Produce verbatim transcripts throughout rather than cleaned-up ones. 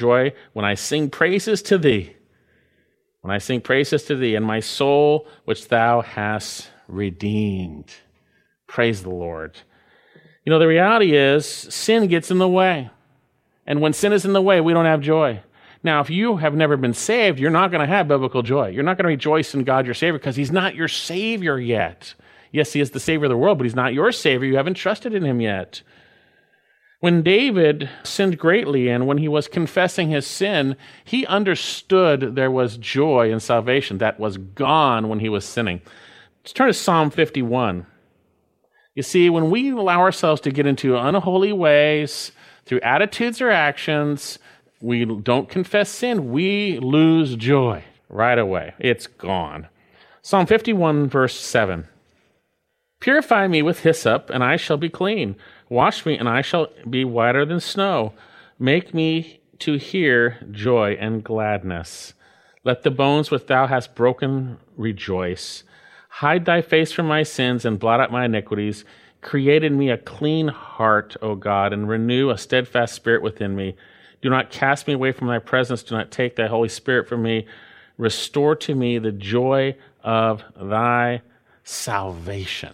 joy when I sing praises to thee. When I sing praises to thee, and my soul which thou hast redeemed. Praise the Lord. You know, the reality is sin gets in the way. And when sin is in the way, we don't have joy. Now, if you have never been saved, you're not going to have biblical joy. You're not going to rejoice in God, your Savior, because he's not your Savior yet. Yes, he is the Savior of the world, but he's not your Savior. You haven't trusted in him yet. When David sinned greatly, and when he was confessing his sin, he understood there was joy in salvation that was gone when he was sinning. Let's turn to Psalm fifty-one. You see, when we allow ourselves to get into unholy ways through attitudes or actions, we don't confess sin, we lose joy right away. It's gone. Psalm fifty-one, verse seven. Purify me with hyssop, and I shall be clean. Wash me, and I shall be whiter than snow. Make me to hear joy and gladness. Let the bones which thou hast broken rejoice. Hide thy face from my sins, and blot out my iniquities. Create in me a clean heart, O God, and renew a steadfast spirit within me. Do not cast me away from thy presence. Do not take thy Holy Spirit from me. Restore to me the joy of thy salvation.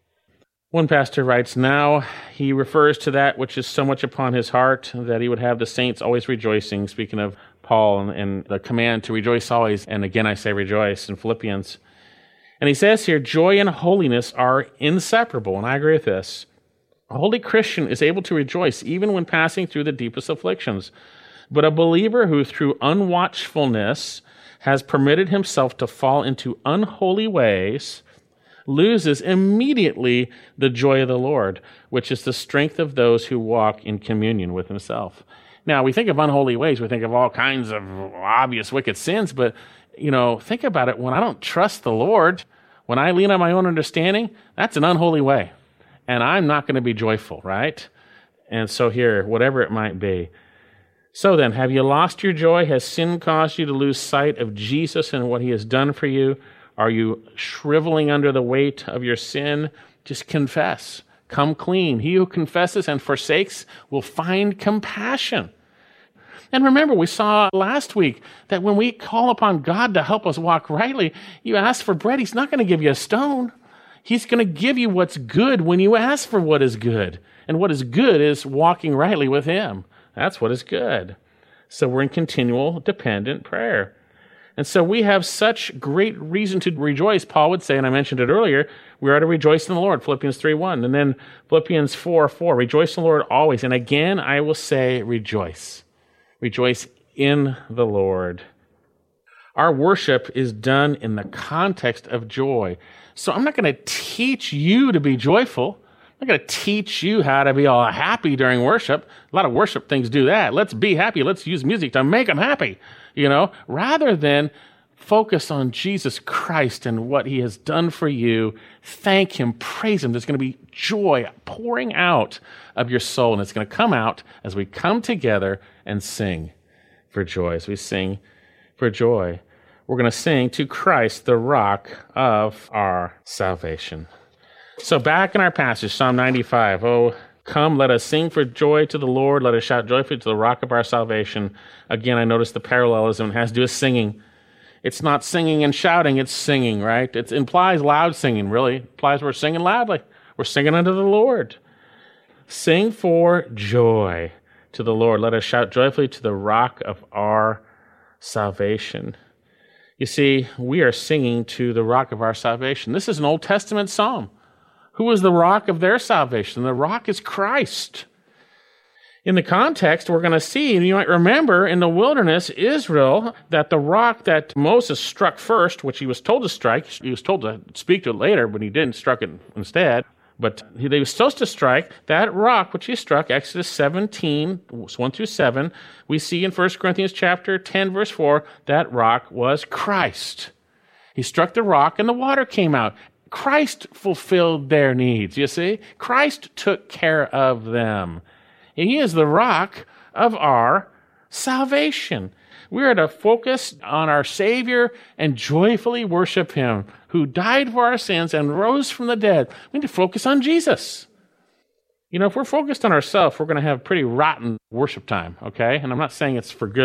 One pastor writes, now he refers to that which is so much upon his heart that he would have the saints always rejoicing, speaking of Paul and, and the command to rejoice always. And again, I say rejoice in Philippians. And he says here, joy and holiness are inseparable. And I agree with this. A holy Christian is able to rejoice even when passing through the deepest afflictions. But a believer who through unwatchfulness has permitted himself to fall into unholy ways loses immediately the joy of the Lord, which is the strength of those who walk in communion with himself. Now, we think of unholy ways, we think of all kinds of obvious wicked sins, but, you know, think about it. When I don't trust the Lord, when I lean on my own understanding, that's an unholy way. And I'm not going to be joyful, right? And so here, whatever it might be. So then, have you lost your joy? Has sin caused you to lose sight of Jesus and what he has done for you? Are you shriveling under the weight of your sin? Just confess. Come clean. He who confesses and forsakes will find compassion. And remember, we saw last week that when we call upon God to help us walk rightly, you ask for bread, he's not going to give you a stone. He's going to give you what's good when you ask for what is good. And what is good is walking rightly with him. That's what is good. So we're in continual dependent prayer. And so we have such great reason to rejoice. Paul would say, and I mentioned it earlier, we are to rejoice in the Lord, Philippians three one. And then Philippians four four, rejoice in the Lord always. And again, I will say rejoice. Rejoice in the Lord. Our worship is done in the context of joy. So I'm not going to teach you to be joyful. I'm not going to teach you how to be all happy during worship. A lot of worship things do that. Let's be happy. Let's use music to make them happy, you know, rather than focus on Jesus Christ and what he has done for you. Thank him, praise him. There's going to be joy pouring out of your soul, and it's going to come out as we come together and sing for joy. As we sing for joy, we're going to sing to Christ, the rock of our salvation. So back in our passage, Psalm ninety-five, oh, come, let us sing for joy to the Lord. Let us shout joyfully to the rock of our salvation. Again, I notice the parallelism. It has to do with singing. It's not singing and shouting, it's singing, right? It implies loud singing, really. It implies we're singing loudly. We're singing unto the Lord. Sing for joy to the Lord. Let us shout joyfully to the rock of our salvation. You see, we are singing to the rock of our salvation. This is an Old Testament psalm. Who is the rock of their salvation? The rock is Christ. In the context, we're going to see, and you might remember in the wilderness, Israel, that the rock that Moses struck first, which he was told to strike, he was told to speak to it later, but he didn't, struck it instead. But he was supposed to strike that rock which he struck, Exodus seventeen, one through seven. We see in First Corinthians chapter ten, verse four, that rock was Christ. He struck the rock and the water came out. Christ fulfilled their needs, you see? Christ took care of them. He is the rock of our salvation. We are to focus on our Savior and joyfully worship him, who died for our sins and rose from the dead. We need to focus on Jesus. You know, if we're focused on ourselves, we're going to have pretty rotten worship time, okay? And I'm not saying it's for good